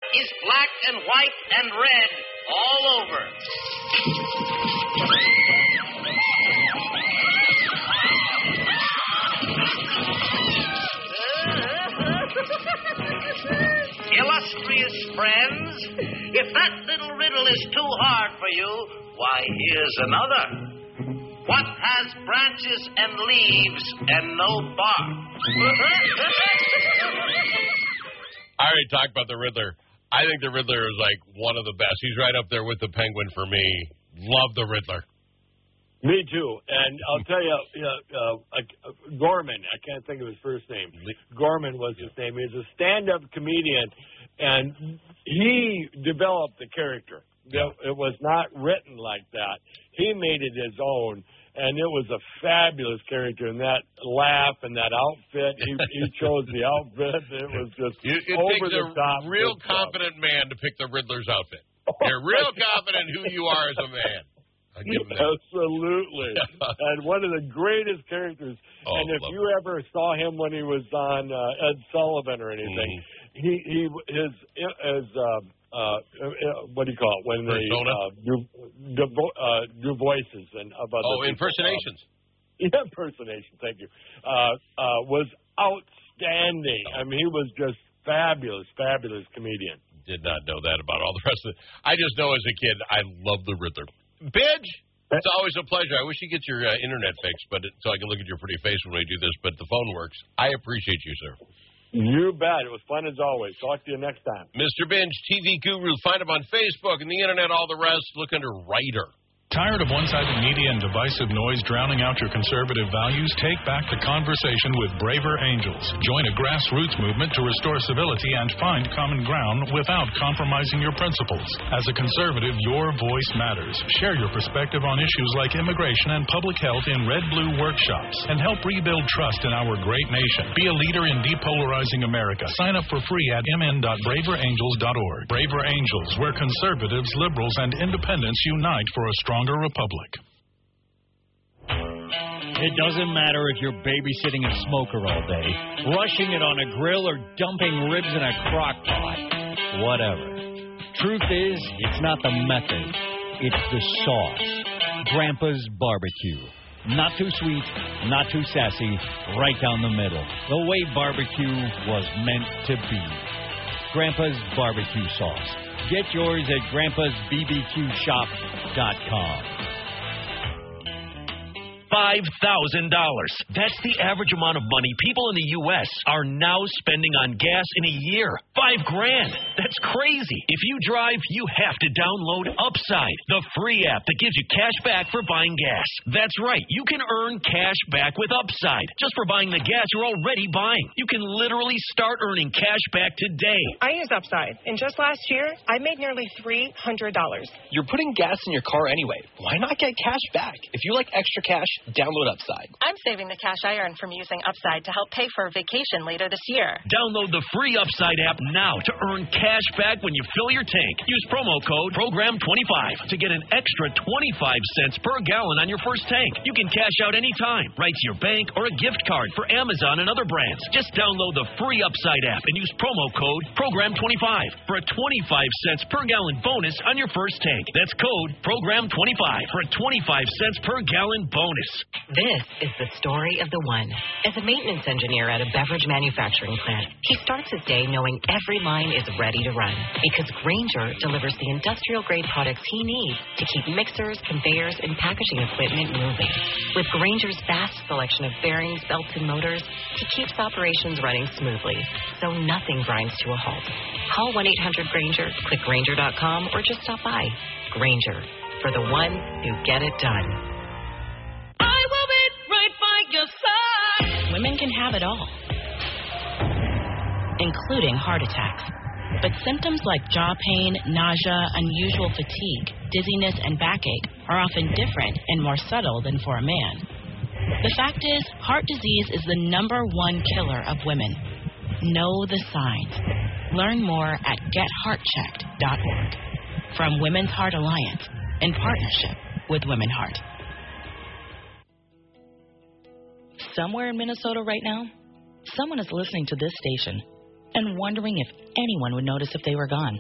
is black and white and red all over. Illustrious friends, if that little riddle is too hard for you, why, here's another. What has branches and leaves and no bark? I already talked about the Riddler. I think the Riddler is like one of the best. He's right up there with the Penguin for me. Love the Riddler. Me too. And I'll tell you, Gorman, I can't think of his first name. Gorman was his name. He's a stand-up comedian, and he developed the character. It was not written like that. He made it his own, and it was a fabulous character. And that laugh and that outfit, he chose the outfit. It was just over the top. It takes a real confident man to pick the Riddler's outfit. You're real confident who you are as a man. Absolutely. And one of the greatest characters. And if you ever saw him when he was on Ed Sullivan or anything, what do you call it when they do voices and about impersonations. Impersonation. Thank you. Was outstanding. I mean, he was just fabulous comedian. Did not know that about all the rest of it. I just know as a kid, I love the Riddler. Bidge, it's always a pleasure. I wish you get your internet fixed, so I can look at your pretty face when we do this, but the phone works. I appreciate you, sir. You bet. It was fun as always. Talk to you next time. Mr. Binge, TV Guru. Find him on Facebook and the internet, all the rest. Look under Writer. Tired of one-sided media and divisive noise drowning out your conservative values? Take back the conversation with Braver Angels. Join a grassroots movement to restore civility and find common ground without compromising your principles. As a conservative, your voice matters. Share your perspective on issues like immigration and public health in Red-Blue workshops and help rebuild trust in our great nation. Be a leader in depolarizing America. Sign up for free at mn.braverangels.org. Braver Angels, where conservatives, liberals, and independents unite for a strong republic. It doesn't matter if you're babysitting a smoker all day, rushing it on a grill, or dumping ribs in a crock pot. Whatever. Truth is, it's not the method. It's the sauce. Grandpa's Barbecue. Not too sweet, not too sassy, right down the middle. The way barbecue was meant to be. Grandpa's Barbecue Sauce. Get yours at grandpa'sbbqshop.com. $5,000. That's the average amount of money people in the U.S. are now spending on gas in a year. $5,000. That's crazy. If you drive, you have to download Upside, the free app that gives you cash back for buying gas. That's right. You can earn cash back with Upside just for buying the gas you're already buying. You can literally start earning cash back today. I use Upside, and just last year, I made nearly $300. You're putting gas in your car anyway. Why not get cash back? If you like extra cash, download Upside. I'm saving the cash I earn from using Upside to help pay for a vacation later this year. Download the free Upside app now to earn cash back when you fill your tank. Use promo code PROGRAM25 to get an extra 25 cents per gallon on your first tank. You can cash out anytime, right to your bank, or a gift card for Amazon and other brands. Just download the free Upside app and use promo code PROGRAM25 for a 25 cents per gallon bonus on your first tank. That's code PROGRAM25 for a 25 cents per gallon bonus. This is the story of the one. As a maintenance engineer at a beverage manufacturing plant, he starts his day knowing every line is ready to run because Grainger delivers the industrial-grade products he needs to keep mixers, conveyors, and packaging equipment moving. With Grainger's vast selection of bearings, belts, and motors, he keeps operations running smoothly, so nothing grinds to a halt. Call 1-800-GRAINGER, click Grainger.com, or just stop by. Grainger, for the ones who get it done. Women can have it all, including heart attacks. But symptoms like jaw pain, nausea, unusual fatigue, dizziness, and backache are often different and more subtle than for a man. The fact is, heart disease is the #1 killer of women. Know the signs. Learn more at getheartchecked.org. From Women's Heart Alliance, in partnership with Women Heart. Somewhere in Minnesota right now, someone is listening to this station and wondering if anyone would notice if they were gone.